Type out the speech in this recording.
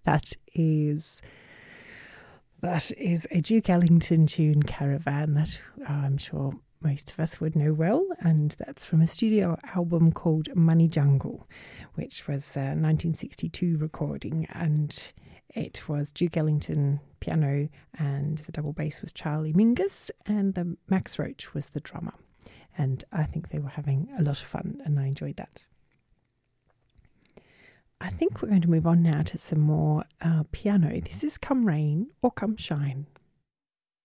That is a Duke Ellington tune, Caravan, that I'm sure most of us would know well, and that's from a studio album called Money Jungle, which was a 1962 recording, and it was Duke Ellington piano, and the double bass was Charlie Mingus, and the Max Roach was the drummer. And I think they were having a lot of fun, and I enjoyed that. I think we're going to move on now to some more piano. This is Come Rain or Come Shine.